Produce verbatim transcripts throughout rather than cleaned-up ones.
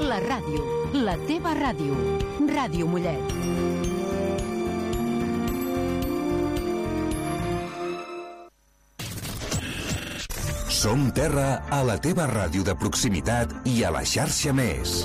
La ràdio, la teva ràdio. Ràdio Mollet. Som Terra a la teva ràdio de proximitat i a la xarxa Més.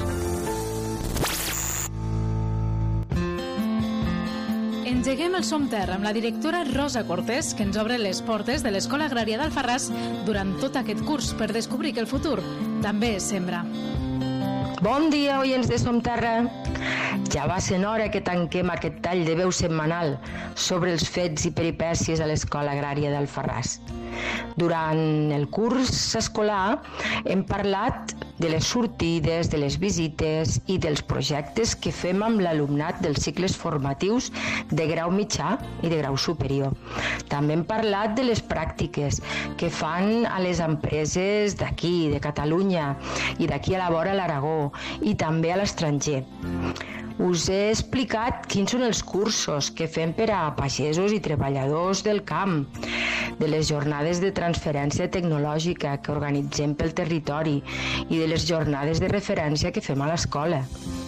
Engeguem el Som Terra amb la directora Rosa Cortés, que ens obre les portes de l'Escola Agrària d'Alfarràs durant tot aquest curs per descobrir que el futur també sembra. Bon dia, oients de Som Terra. Ja va sent hora que tanquem aquest tall de veu setmanal sobre els fets i peripècies a l'Escola Agrària d'Alfarràs. Durant el curs escolar hem parlat de les sortides, de les visites i dels projectes que fem amb l'alumnat dels cicles formatius de grau mitjà i de grau superior. També hem parlat de les pràctiques que fan a les empreses d'aquí, de Catalunya, i d'aquí a la vora a l'Aragó, i també a l'estranger. Us he explicat quins són els cursos que fem per a pagesos i treballadors del camp, de les jornades de transferència tecnològica que organitzem pel territori i de les jornades de referència que fem a l'escola.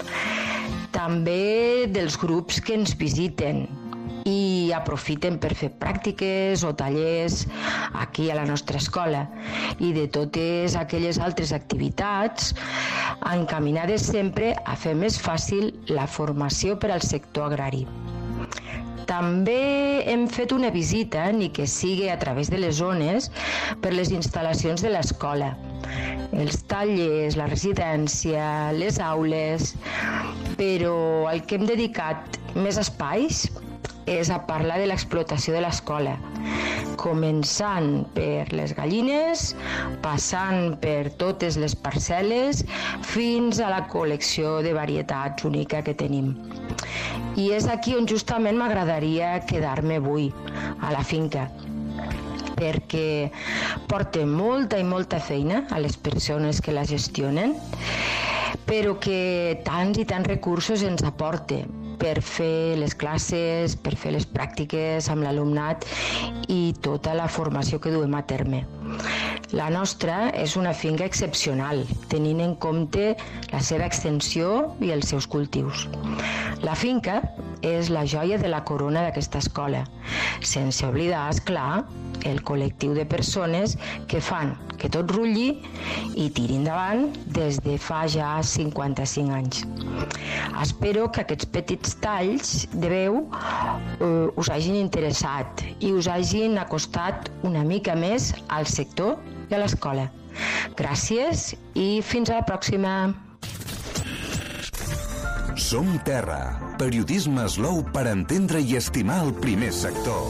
També dels grups que ens visiten i aprofiten per fer pràctiques o tallers aquí a la nostra escola, i de totes aquelles altres activitats encaminades sempre a fer més fàcil la formació per al sector agrari. També hem fet una visita, ni que sigui a través de les zones, per les instal·lacions de l'escola. Els tallers, la residència, les aules, però al que hem dedicat més espais és a parlar de l'explotació de l'escola, començant per les gallines, passant per totes les parcel·les, fins a la col·lecció de varietats única que tenim. I és aquí on justament m'agradaria quedar-me avui, a la finca, perquè porta molta i molta feina a les persones que la gestionen, però que tants i tants recursos ens aporta per fer les classes, per fer les pràctiques amb l'alumnat i tota la formació que duem a terme. La nostra és una finca excepcional, tenint en compte la seva extensió i els seus cultius. La finca és la joia de la corona d'aquesta escola, sense oblidar, esclar, el col·lectiu de persones que fan que tot rutlli i tiri endavant des de fa ja cinquanta-cinc anys. Espero que aquests petits talls de veu eh, us hagin interessat i us hagin acostat una mica més al sector i a l'escola. Gràcies i fins a la pròxima. Som Terra, periodisme slow per entendre i estimar el primer sector.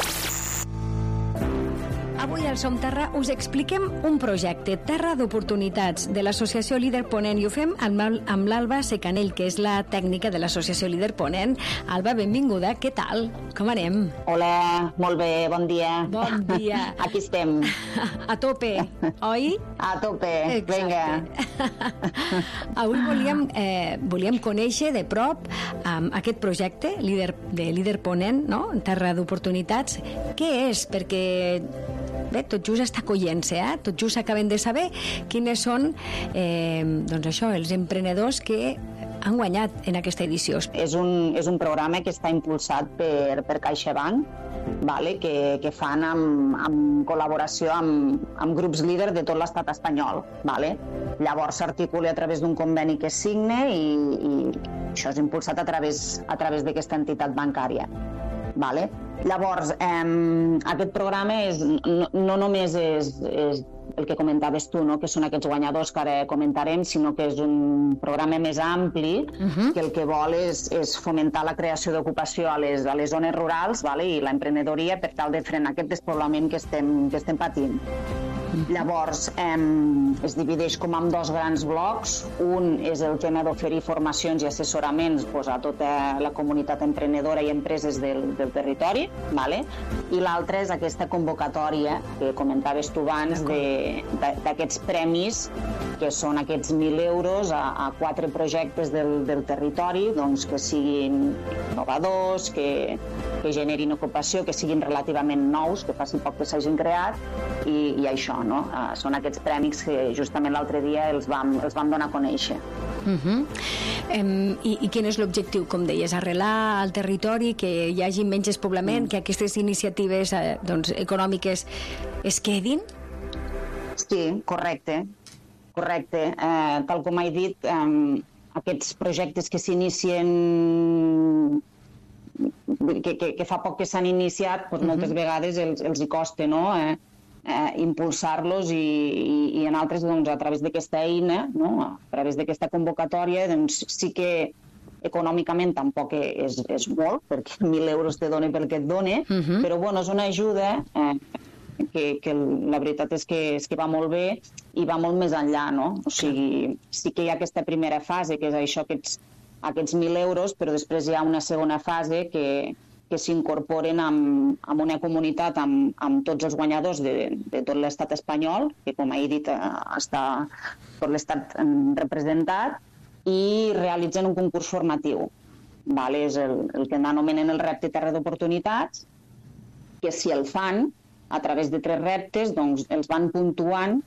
Avui al Som Terra us expliquem un projecte, Terra d'Oportunitats, de l'associació Líder Ponent, i ho fem amb l'Alba Secanell, que és la tècnica de l'associació Líder Ponent. Alba, benvinguda, què tal? Com anem? Hola, molt bé, bon dia. Bon dia. Aquí estem. A tope, oi? A tope, vinga. Avui volíem, eh, volíem conèixer de prop um, aquest projecte líder, de Líder Ponent, no? Terra d'Oportunitats. Què és? Perquè bé, tot just està collent-se, eh? Tot just acabem de saber quines són eh, doncs això, els emprenedors que han guanyat en aquesta edició. És un, és un programa que està impulsat per, per CaixaBank, vale? que, que fan amb, amb col·laboració amb, amb grups líder de tot l'estat espanyol. Vale? Llavors s'articula a través d'un conveni que es signe i, i això és impulsat a través, a través d'aquesta entitat bancària. Vale? Llavors, eh, aquest programa és, no, no només és, és el que comentaves tu, no? Que són aquests guanyadors que ara comentarem, sinó que és un programa més ampli, uh-huh. que el que vol és, és fomentar la creació d'ocupació a les, a les zones rurals, vale? I l'emprenedoria per tal de frenar aquest despoblament que estem, que estem patint. Llavors, eh, es divideix com en dos grans blocs. Un és el tema d'oferir formacions i assessoraments pues, a tota la comunitat emprenedora i empreses del, del territori, vale? I l'altre és aquesta convocatòria que comentaves tu abans d'aquests premis, que són aquests mil euros a, a quatre projectes del, del territori, doncs, que siguin innovadors, que, que generin ocupació, que siguin relativament nous, que faci poc que s'hagin creat, i, i això, no? Uh, són aquests premis que justament l'altre dia els vam, els vam donar a conèixer. Uh -huh. um, i, I quin és l'objectiu, com deies, arrelar al territori, que hi hagi menys despoblament, mm. que aquestes iniciatives eh, doncs, econòmiques es quedin? Sí, correcte, correcte. Eh, tal com he dit, eh, aquests projectes que s'inicien, que, que, que fa poc que s'han iniciat, doncs moltes uh-huh. vegades els, els hi costa, no?, eh, eh, impulsar-los i, i, i en altres, doncs, a través d'aquesta eina, no?, a través d'aquesta convocatòria, doncs sí que econòmicament tampoc és, és molt, perquè mil euros te dona pel que et dona, uh-huh. però bueno, és una ajuda eh, que, que la veritat és que, és que va molt bé i va molt més enllà, no? O sigui, sí que hi ha aquesta primera fase, que és això, aquests, aquests mil euros, però després hi ha una segona fase que, que s'incorporen amb, amb una comunitat, amb, amb tots els guanyadors de, de tot l'estat espanyol, que com he dit està tot l'estat representat, i realitzen un concurs formatiu. Vale? És el, el que anomenen el repte Terra d'Oportunitats, que si el fan a través de tres reptes, doncs els van puntuant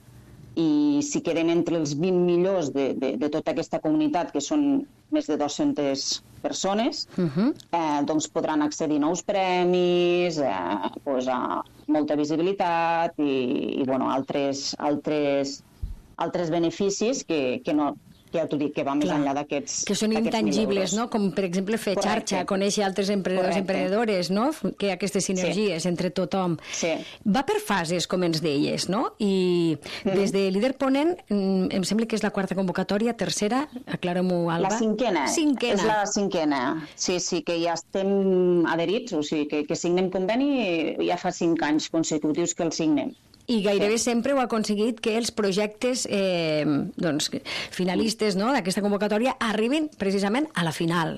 i si queden entre els vint millors de, de, de tota aquesta comunitat, que són més de dues-centes persones, uh-huh. eh, doncs podran accedir a nous premis, eh, pues, a molta visibilitat i, i bueno, altres, altres, altres beneficis que, que no... que ja t'ho dic, que va més Clar. enllà d'aquests... Que són intangibles, no? Com, per exemple, fer Correcte. xarxa, conèixer altres emprenedors i emprenedores, no? Que hi ha aquestes sinergies sí. entre tothom. Sí. Va per fases, com ens deies, no? I mm. des de Líder Ponent, em sembla que és la quarta convocatòria, tercera, aclara-m'ho, Alba. La cinquena. Cinquena. És la cinquena. Sí, sí, que ja estem adherits, o sigui, que, que signem conveni ja fa cinc anys consecutius que el signem. I gairebé sempre ho ha aconseguit que els projectes eh, doncs, finalistes no, d'aquesta convocatòria arribin precisament a la final.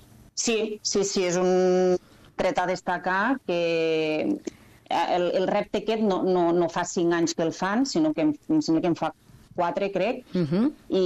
Sí, sí, sí, és un tret a destacar que el, el repte aquest no, no, no fa cinc anys que el fan, sinó que em, em sembla que en fa quatre, crec, uh-huh.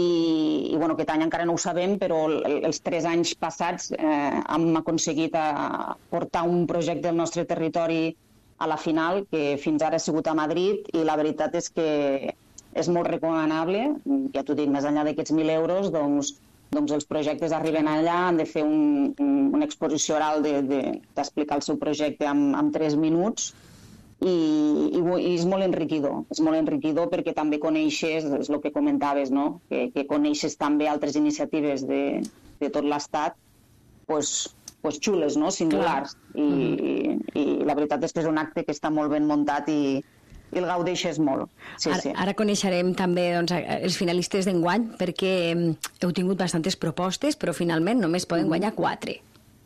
i, i bueno, aquest any encara no ho sabem, però el, els tres anys passats eh, hem aconseguit a portar un projecte del nostre territori a la final, que fins ara ha sigut a Madrid, i la veritat és que és molt recomanable, ja t'ho dic, més enllà d'aquests mil euros, doncs, doncs els projectes arriben allà, han de fer un, un, una exposició oral d'explicar de, de, el seu projecte en, en tres minuts, i, i, i és molt enriquidor, és molt enriquidor perquè també coneixes, és el que comentaves, no? que, que coneixes també altres iniciatives de, de tot l'estat, doncs, pues xules, no? Singulars. I, mm-hmm. i, I la veritat és que és un acte que està molt ben muntat i, i el gaudeixes molt. Sí, ara, sí. ara coneixerem també doncs, els finalistes d'enguany, perquè heu tingut bastantes propostes, però finalment només poden guanyar quatre.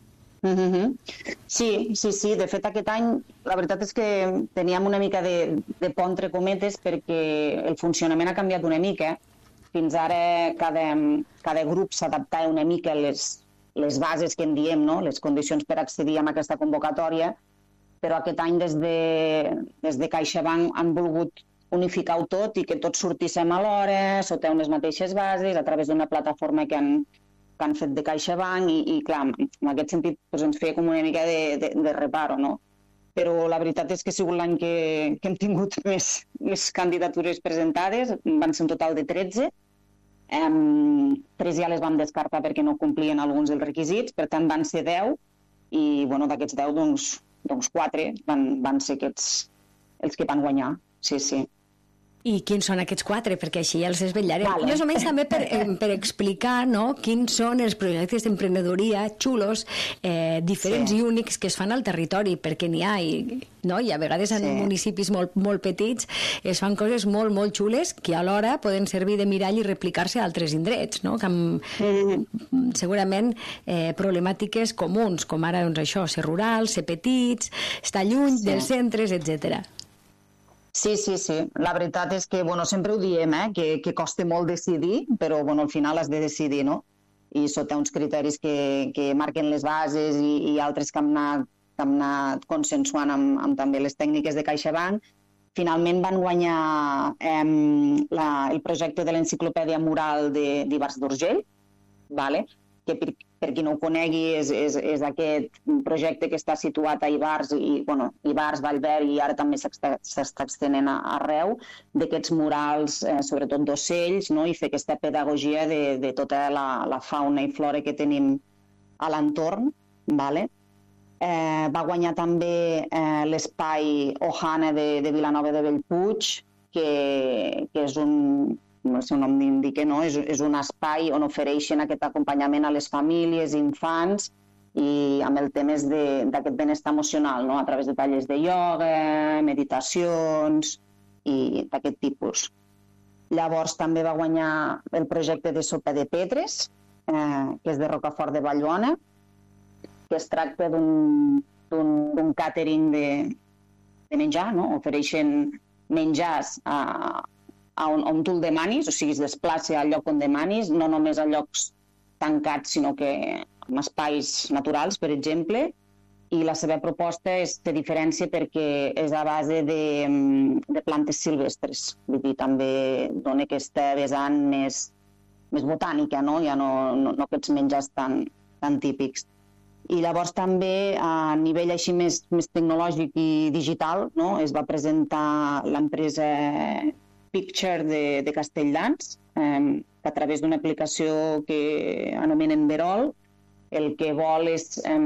Mm-hmm. Sí, sí, sí. De fet, aquest any la veritat és que teníem una mica de, de por entre cometes perquè el funcionament ha canviat una mica. Fins ara cada, cada grup s'adaptava una mica a les les bases que en diem, no? Les condicions per accedir a aquesta convocatòria, però aquest any des de, des de CaixaBank han volgut unificar-ho tot i que tots sortíssim alhora, sota unes mateixes bases, a través d'una plataforma que han, que han fet de CaixaBank i, i clar, en aquest sentit doncs, ens feia com una mica de, de, de reparo, no? Però la veritat és que ha sigut l'any que, que hem tingut més, més candidatures presentades, van ser un total de tretze, Um, tres ja les vam descartar perquè no complien alguns dels requisits, per tant van ser deu i bueno, d'aquests deu doncs, doncs quatre van, van ser aquests els que van guanyar, sí, sí. I quins són aquests quatre? Perquè així ja els desvetllarem. Vale. Més o menys també per, per explicar no, quins són els projectes d'emprenedoria xulos, eh, diferents sí. i únics que es fan al territori, perquè n'hi ha, i, no? I a vegades en sí. municipis molt, molt petits es fan coses molt, molt xules que alhora poden servir de mirall i replicar-se a altres indrets, no? Que amb, mm. segurament eh, problemàtiques comuns, com ara doncs, això, ser rural, ser petits, estar lluny sí. dels centres, etcètera. Sí, sí, sí. La veritat és que, bueno, sempre ho diem, eh? que, que costa molt decidir, però bueno, al final has de decidir, no? I sota uns criteris que, que marquen les bases i, i altres que hem anat, que hem anat consensuant amb, amb també les tècniques de CaixaBank, finalment van guanyar eh, la, el projecte de l'enciclopèdia mural d'Ivars d'Urgell, vale? que, per, per qui no ho conegui, és, és, és aquest projecte que està situat a Ivars, i, bueno, Ivars, Vallver, i ara també s'està extenent arreu, d'aquests murals, eh, sobretot d'ocells, no? I fer aquesta pedagogia de, de tota la, la fauna i flora que tenim a l'entorn. Vale? Eh, va guanyar també eh, l'espai Ohana de, de Vilanova de Bellpuig, que, que és un... el seu nom indica, no? És, és un espai on ofereixen aquest acompanyament a les famílies, infants, i amb el temes d'aquest benestar emocional, no? A través de tallers de ioga, meditacions i d'aquest tipus. Llavors també va guanyar el projecte de Sopa de Pedres, eh, que és de Rocafort de Vallbona, que es tracta d'un càtering de, de menjar, no? Ofereixen menjars a on, on tu el demanis, o sigui, es desplaça al lloc on demanis, no només a llocs tancats, sinó que en espais naturals, per exemple, i la seva proposta es té diferència perquè és a base de, de plantes silvestres, vull dir, també dona aquesta vessant més, més botànica, no? Ja no, no, no aquests menjars tan, tan típics. I llavors també a nivell així més, més tecnològic i digital, no? Es va presentar l'empresa Picture de, de Castelldans, eh, que a través d'una aplicació que anomenen Verol, el que vol és eh,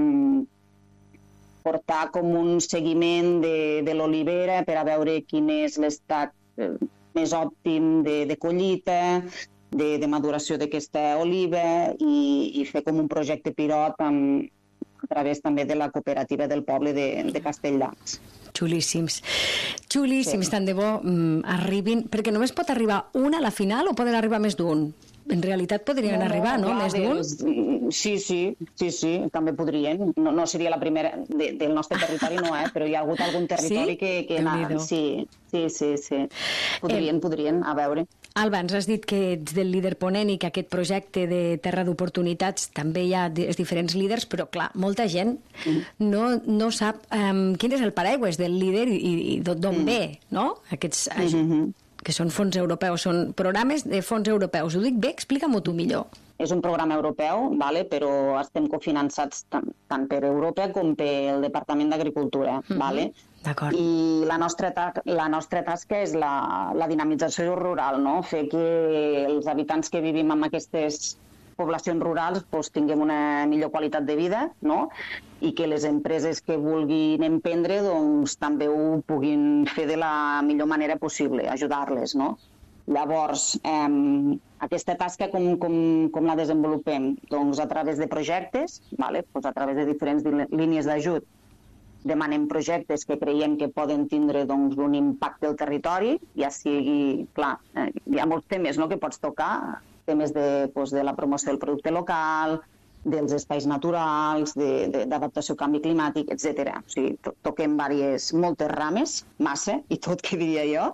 portar com un seguiment de, de l'olivera per a veure quin és l'estat eh, més òptim de, de collita, de, de maduració d'aquesta oliva i, i fer com un projecte pilot amb, a través també de la cooperativa del poble de, de Castelldans. Xulíssims. Xulíssims, sí. Tant de bo mm, arribin... Perquè només pot arribar una a la final o poden arribar més d'un? En realitat podrien no, arribar, no? Clar, més d'un? Sí, sí, sí, sí, també podrien. No, no seria la primera de, del nostre territori, no, eh? Però hi ha hagut algun territori sí? que... que na... Sí, sí, sí, sí. Podrien, eh... podrien, a veure. Alba, ens has dit que ets del líder ponent i que aquest projecte de Terra d'Oportunitats també hi ha els diferents líders, però clar, molta gent mm. no, no sap um, quin és el paraigües del líder i, i d'on mm. ve, no? Aquests mm-hmm. que són fons europeus, són programes de fons europeus. Ho dic bé? Explica-m'ho tu millor. És un programa europeu, vale? Però estem cofinançats tant, tant per Europa com pel Departament d'Agricultura. Mm-hmm. Vale? D'acord. I la nostra, la nostra tasca és la, la dinamització rural, no? Fer que els habitants que vivim en aquestes poblacions rurals doncs, tinguem una millor qualitat de vida, no? I que les empreses que vulguin emprendre doncs, també ho puguin fer de la millor manera possible, ajudar-les, no? Llavors, eh, aquesta tasca com, com, com la desenvolupem? Doncs a través de projectes, vale? Doncs a través de diferents línies d'ajut. Demanem projectes que creiem que poden tindre doncs, un impacte al territori, ja sigui, clar, eh, hi ha molts temes, no?, que pots tocar, temes de, doncs, de la promoció del producte local, dels espais naturals, d'adaptació al canvi climàtic, etcètera. O sigui, to toquem diverses, moltes rames, massa, i tot, que diria jo.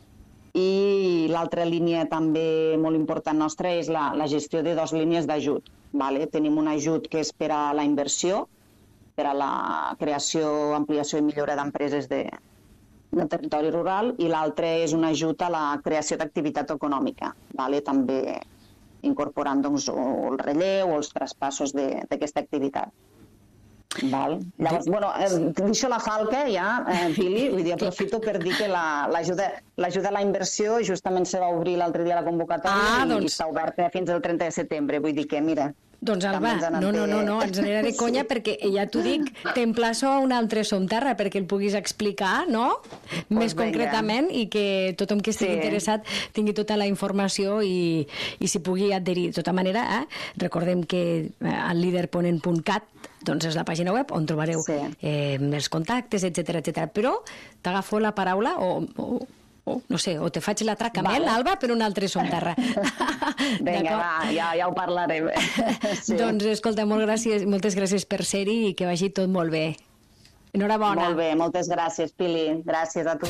I l'altra línia també molt important nostra és la, la gestió de dues línies d'ajut. Vale? Tenim un ajut que és per a la inversió, per a la creació, ampliació i millora d'empreses de, del territori rural, i l'altre és un ajut a la creació d'activitat econòmica, vale? També incorporant doncs, el relleu o els traspassos d'aquesta activitat. Val? Llavors, bueno, eh, deixo la falca ja, eh, Pili, vull dir, aprofito per dir que l'ajuda la, a la inversió justament se va obrir l'altre dia la convocatòria ah, doncs... i està oberta fins al trenta de setembre, vull dir que, mira... Doncs Alba, no, no, no, no, ens anirà de conya, sí. Perquè ja t'ho dic, t'emplaço a un altre Som Terra perquè el puguis explicar, no? Pues més venga. Concretament, i que tothom que estigui sí. interessat tingui tota la informació i, i s'hi pugui adherir. De tota manera, eh, recordem que al líderponent punt cat doncs és la pàgina web on trobareu sí. eh, els contactes, etcètera, etcètera. Però t'agafo la paraula o... o Oh, no sé, o te faig la traca vale. Amb l'Alba per un altre Som Terra. Vinga, va, ja, ja ho parlarem. Sí. Doncs, escolta, molt gràcies, moltes gràcies per ser-hi i que vagi tot molt bé. Enhorabona. Molt bé, moltes gràcies, Pili. Gràcies a tu.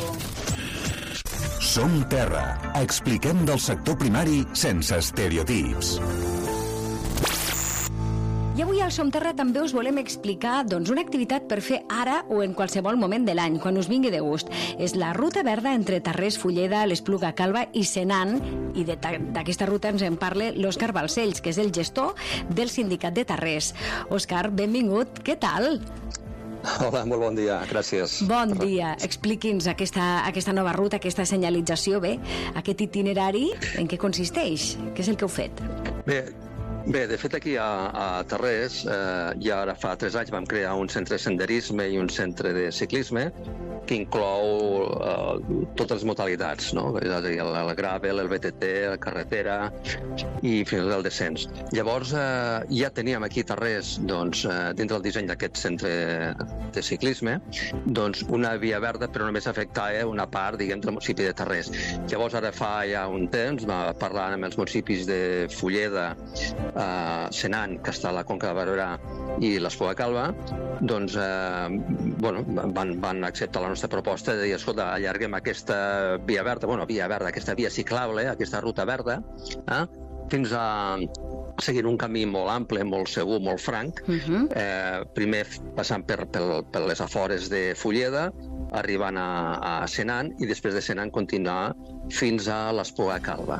Som Terra. Expliquem del sector primari sense estereotips. I avui al Som Terra també us volem explicar doncs, una activitat per fer ara o en qualsevol moment de l'any, quan us vingui de gust. És la Ruta Verda entre Tarrés, Fulleda, l'Espluga Calba i Senan, i d'aquesta ruta ens en parla l'Òscar Balcells, que és el gestor del sindicat de Tarrés. Òscar, benvingut, què tal? Hola, molt bon dia, gràcies. Bon dia. Expliqui'ns aquesta, aquesta nova ruta, aquesta senyalització, bé, aquest itinerari, en què consisteix? Què és el que heu fet? Bé, Bé, de fet aquí a, a Tarrés, eh, ja ara fa tres anys vam crear un centre de senderisme i un centre de ciclisme que inclou eh, totes les modalitats, no? És a dir, el, el gravel, el B T T, la carretera i fins al descens. Llavors, eh, ja teníem aquí a Tarrés, doncs, eh, dintre del disseny d'aquest centre de ciclisme, doncs, una via verda, però només afectava una part, diguem, del municipi de Tarrés. Llavors, ara fa ja un temps, parlant amb els municipis de Fulleda, Uh, Senan, que està a la Conca de Barberà, i l'Espluga Calba, doncs eh, bueno, van, van acceptar la nostra proposta de dir, escolta, allarguem aquesta via verda, bueno, via verda, aquesta via ciclable, aquesta ruta verda, eh, fins a seguir un camí molt ample, molt segur, molt franc, uh-huh. eh, primer passant per, per, per les afores de Fulleda, arribant a, a Senan, i després de Senan continuar fins a l'Espluga Calba.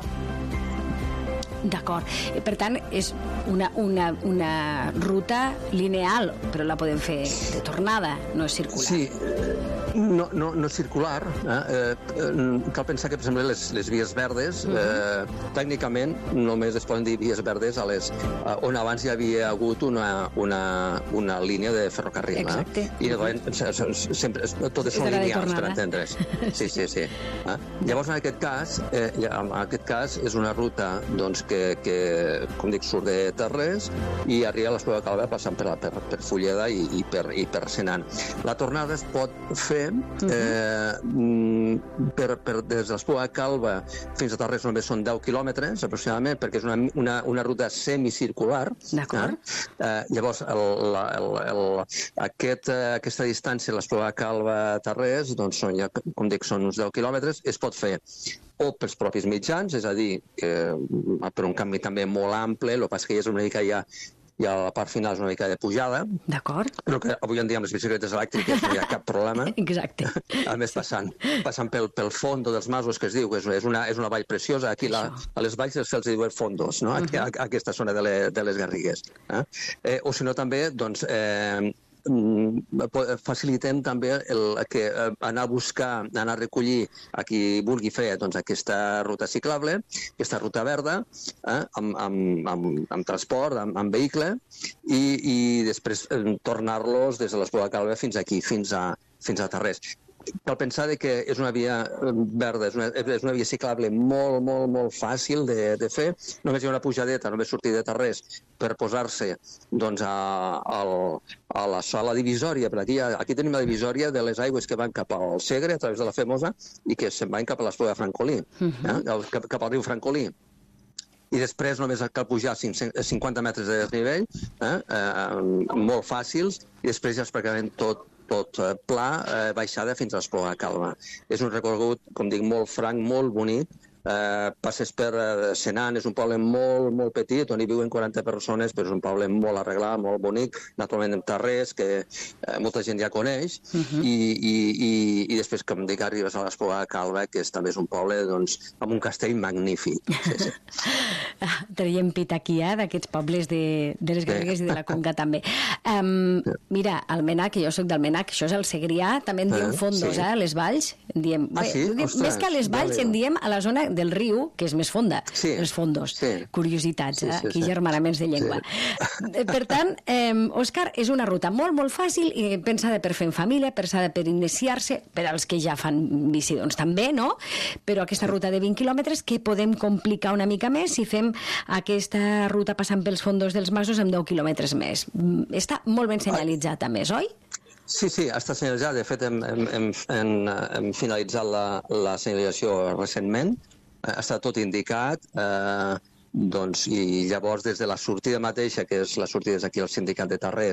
D'acord. Per tant, és una, una, una ruta lineal, però la podem fer de tornada, no és circular. Sí, no, no, no és circular. Eh? Eh, cal pensar que, per exemple, les, les vies verdes, uh-huh. eh, tècnicament només es poden dir vies verdes a les, eh, on abans hi havia hagut una, una, una línia de ferrocarril. Exacte. Eh? I llavors, sempre, totes són lineals, per entendre's. Sí, sí, sí. Eh? Llavors, en aquest cas, eh, en aquest cas és una ruta doncs, que Que, que, com dic, surt de Tarrés i arriba a l'Espluga Calba passant per, per, per Fulleda i, i, per, i per Senan. La tornada es pot fer eh, per, per, des de l'Espluga Calba fins a Tarrés només són deu quilòmetres aproximadament, perquè és una, una, una ruta semicircular. D'acord. Eh? Eh, llavors, el, la, el, el, aquest, aquesta distància, l'Espluga Calba-Tarrés, doncs són, ja, com dic, són uns deu quilòmetres, es pot fer o pels propis mitjans, és a dir, que, per un canvi també molt ample, el que passa que ja és una mica ja, ja la part final és una mica de pujada. D'acord. Però que avui en dia amb les bicicletes elèctriques no hi ha cap problema. Exacte. A més, passant, passant pel, pel fondo dels masos, que es diu, que és una, és una vall preciosa, aquí la, a les valls se'ls diuen fondos, no? Aquí, a, a aquesta zona de, le, de les Garrigues. Eh? Eh, o si no també, doncs, eh, facilitem també el, que eh, anar a buscar, anar a recollir a qui vulgui fer doncs, aquesta ruta ciclable, aquesta ruta verda, eh, amb, amb, amb, amb transport, amb, amb vehicle, i, i després eh, tornar-los des de l'Espluga Calba fins aquí, fins a, fins a Tarrés. Cal pensar que és una via verda, és una, és una via ciclable molt, molt, molt fàcil de, de fer. Només hi ha una pujadeta, només sortir de Tarrés per posar-se doncs, a, a, a la sala divisòria. Per aquí, aquí tenim la divisòria de les aigües que van cap al Segre, a través de la Femosa, i que se'n van cap a l'Espluga de Francolí, uh-huh. eh? cap, cap al riu Francolí. I després només cal pujar cinquanta metres de desnivell, eh? Eh, molt fàcils, i després ja és pràcticament tot tot pla, eh, baixada fins a l'Espluga Calba. És un recorregut, com dic, molt franc, molt bonic. Eh, passes per eh, Senan, és un poble molt, molt petit, on hi viuen quaranta persones, però és un poble molt arreglat, molt bonic, naturalment en Tarrés, que eh, molta gent ja coneix, uh-huh. i, i, i, i després, com dic, arribes a l'Espluga Calba, que és, també és un poble doncs, amb un castell magnífic. Sí, sí. Traiem pit aquí, eh, d'aquests pobles de, de les Garrigues i de la Conca, també. Um, mira, Almenac, jo soc d'Almenac, això és el Segrià, també en diem fondos, sí. eh, a les valls. En diem, ah, sí? bé, Ostres, més que a les valls, vale. En diem a la zona del riu, que és més fonda, sí. Els fondos. Sí. Curiositats, sí, sí, eh? Aquí sí. Germanaments de llengua. Sí. Per tant, eh, Òscar, és una ruta molt, molt fàcil, i pensada per fer en família, pensada per iniciar-se, per als que ja fan bici, doncs també, no? Però aquesta ruta de vint quilòmetres, que podem complicar una mica més si fem aquesta ruta passant pels fondos dels masos amb deu quilòmetres més. Està molt ben senyalitzat, a més, oi? Sí, sí, està senyalitzat. De fet, hem, hem, hem, hem, hem finalitzat la, la senyalització recentment. Està tot indicat, eh, doncs, i llavors des de la sortida mateixa, que és la sortida aquí al sindicat de Tarrés,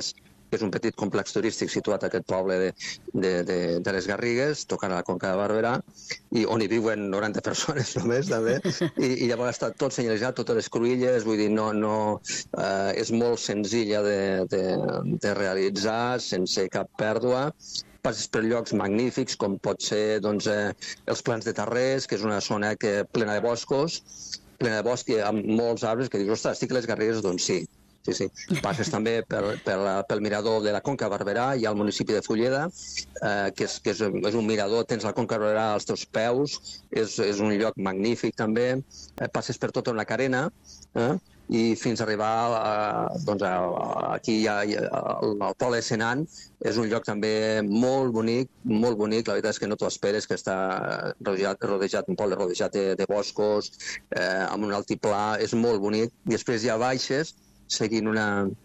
que és un petit complex turístic situat a aquest poble de, de, de, de les Garrigues, tocant a la Conca de Barberà, i on hi viuen noranta persones només, també, i, i llavors està tot senyalitzat, totes les cruïlles, vull dir, no, no, eh, és molt senzilla de, de, de realitzar, sense cap pèrdua. Passes per llocs magnífics, com pot ser doncs, eh, els Plans de Tarrés, que és una zona que, plena de boscos, plena de bosc amb molts arbres, que dius, ostres, estic a les Garrigues, doncs sí. Sí, sí. Passes també pel, pel, pel mirador de la Conca de Barberà, hi ha el municipi de Fulleda, eh, que, és, que és, és un mirador, tens la Conca de Barberà als teus peus, és, és un lloc magnífic també, eh, passes per tota una carena, eh, i fins a arribar a, doncs a, a, aquí hi ha, hi ha el, el Pol de Senan, és un lloc també molt bonic, molt bonic, la veritat és que no t'ho esperes, que està rodejat, rodejat un poble rodejat de, de boscos, eh, amb un altiplà, és molt bonic, i després ja baixes, seguint una,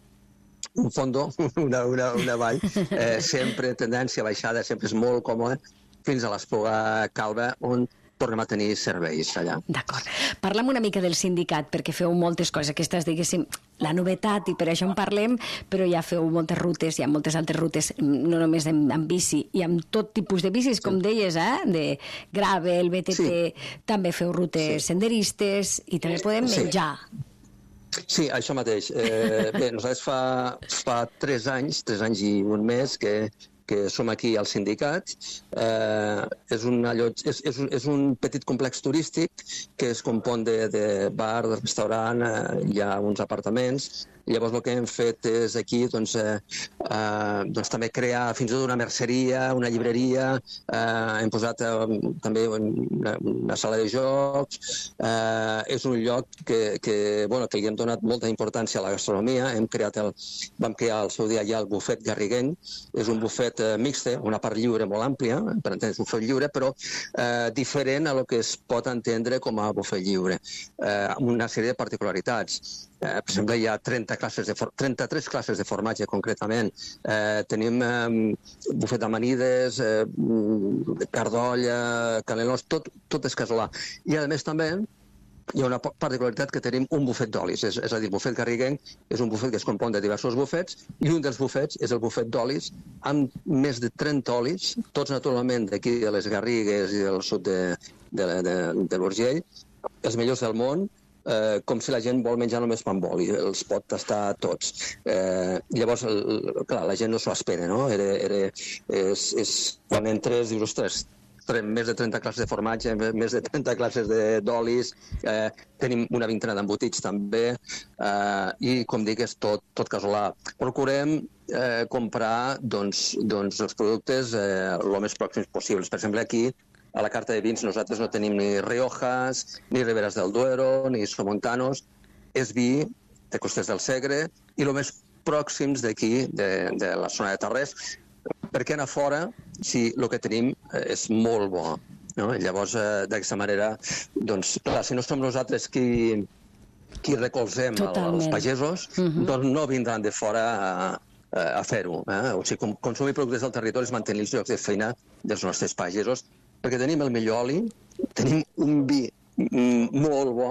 un fondo, una, una, una vall, eh, sempre tendència a baixada, sempre és molt còmode, fins a l'Espluga Calba, on tornem a tenir serveis allà. D'acord. Parla'm una mica del sindicat, perquè feu moltes coses. Aquesta és, diguéssim, la novetat, i per això en parlem, però ja feu moltes rutes, hi ha moltes altres rutes, no només amb, amb bici, i amb tot tipus de bicis, com sí. deies, eh? De gravel, B T T, sí. també feu rutes sí. senderistes, i també podem sí. menjar. Sí, això mateix. Eh, bé, nosaltres fa, fa tres anys, tres anys i un mes que, que som aquí al sindicat. Eh, és, un allot, és, és, un, és un petit complex turístic que es compon de, de bar, de restaurant, eh, hi ha uns apartaments. Llavors el que hem fet és aquí doncs, eh, eh, doncs, també crear fins i tot una merceria, una llibreria, eh, hem posat eh, també una, una sala de jocs, eh, és un lloc que, que, bueno, que li hem donat molta importància a la gastronomia, hem creat el, vam crear al seu dia ja el bufet garrigueny, és un bufet eh, mixte, una part lliure molt àmplia, per entendre, és un bufet lliure, però eh, diferent a lo que es pot entendre com a bufet lliure, eh, amb una sèrie de particularitats. Eh, per exemple, hi ha trenta classes de for trenta-tres classes de formatge, concretament. Eh, tenim eh, bufet d'amanides, eh, cardolla, canelons, tot, tot és casolà. I, a més, també hi ha una particularitat que tenim un bufet d'olis, és, és a dir, el bufet garriguenc és un bufet que es compon de diversos bufets, i un dels bufets és el bufet d'olis, amb més de trenta olis, tots naturalment d'aquí de les Garrigues i del sud de, de, de, de l'Urgell, els millors del món, Eh, com si la gent vol menjar només pa amb oli, els pot tastar tots. Eh, llavors, el, clar, la gent no s'ho espera, no? Era, era, és, és, quan entres, dius, ostres, més de trenta classes de formatge, més de trenta classes d'olis, eh, tenim una vintena d'embotits també, eh, i, com dic, és tot, tot casolà. Procurem eh, comprar doncs, doncs, els productes eh, el més pròxims possibles. Per exemple, aquí, a la carta de vins nosaltres no tenim ni Riojas, ni Riberas del Duero, ni Somontanos. És vi de Costers del Segre i el més pròxims d'aquí, de, de la zona de Tarrés, perquè anar fora si el que tenim és molt bo. No? Llavors, eh, d'aquesta manera, doncs, clar, si no som nosaltres qui, qui recolzem Totalment. els pagesos, uh-huh. doncs no vindran de fora a, a fer-ho. Eh? O sigui, consumir productes del territori és mantenir els llocs de feina dels nostres pagesos, perquè tenim el millor oli, tenim un vi molt bo,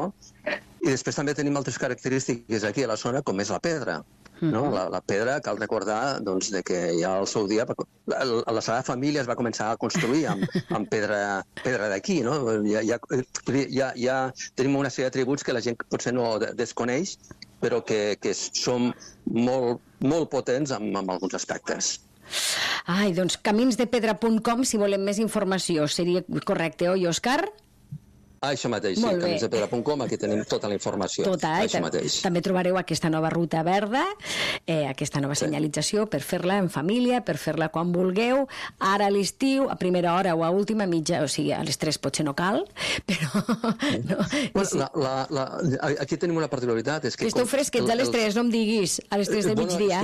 i després també tenim altres característiques aquí a la zona, com és la pedra. No? La, la pedra, cal recordar doncs, de que ja al seu dia la, la Sagrada Família es va començar a construir amb, amb pedra, pedra d'aquí. No? Ja, ja, ja, ja tenim una sèrie d'atributs que la gent potser no desconeix, però que, que som molt, molt potents en, en alguns aspectes. Ai, doncs caminsdepedra punt com si volem més informació. Seria correcte, oi, Òscar? Ah, això mateix, sí, caminsdepedra punt com, aquí tenim tota la informació. Tota, això mateix. També trobareu aquesta nova ruta verda, eh, aquesta nova sí. senyalització per fer-la en família, per fer-la quan vulgueu, ara a l'estiu, a primera hora o a última mitja, o sigui, a les tres potser no cal, però... No, bueno, sí. la, la, la, aquí tenim una particularitat. És que, que esteu fresquets a les tres, no em diguis, a les tres de bueno, migdia.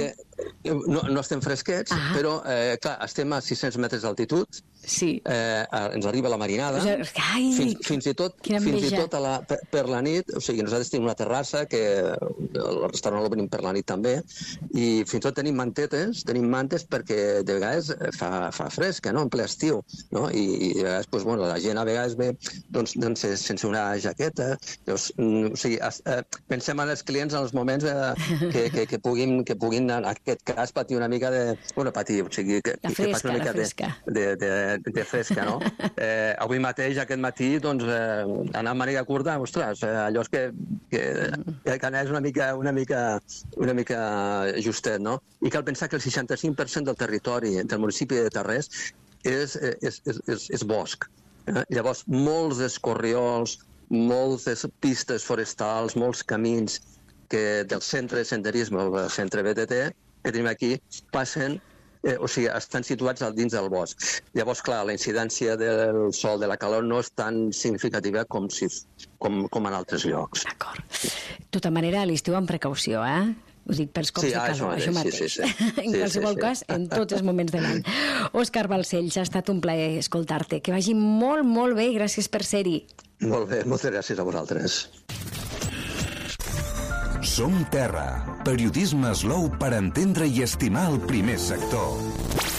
No, no estem fresquets, ah. però eh, clar, estem a sis-cents metres d'altitud, sí. eh, ens arriba la marinada, Ai, fins, fins i tot, fins i tot a la, per, per la nit, o sigui, nosaltres tenim una terrassa que el restaurant l'obrim per la nit també, i fins i tot tenim mantetes, tenim mantes perquè de vegades fa, fa fresca, no?, en ple estiu, no? I, i de vegades, doncs, bueno, la gent a vegades ve doncs, doncs, sense una jaqueta, doncs, o sigui, es, eh, pensem en els clients en els moments eh, que, que, que puguin, que puguin en aquest cas patir una mica de... Bueno, patir, o sigui, que, la que fresca, passi una mica la fresca. De, de, de, de fresca, no? Eh, avui mateix, aquest matí, doncs, eh, anar amb màniga curta, ostres, eh, allò és que, que, que és una mica, una, mica, una mica justet, no? I cal pensar que el seixanta-cinc per cent del territori del municipi de Tarrés és, és, és, és, és bosc. Eh? Llavors, molts descorriols, moltes pistes forestals, molts camins que del centre de senderisme, el centre B T T, que tenim aquí, passen, eh, o sigui, estan situats al dins del bosc. Llavors, clar, la incidència del sol, de la calor, no és tan significativa com, si, com, com en altres llocs. D'acord. De tota manera, a l'estiu amb precaució, eh? Ho dic pels cops Sí, de ah, calor, això això mateix, mateix. sí, sí, sí. En Sí, qualsevol sí, sí. cas, en tots els moments de l'any. Òscar Balcells, ha estat un plaer escoltar-te. Que vagi molt, molt bé i gràcies per ser-hi. Molt bé, moltes gràcies a vosaltres. Som Terra, periodisme slow per entendre i estimar el primer sector.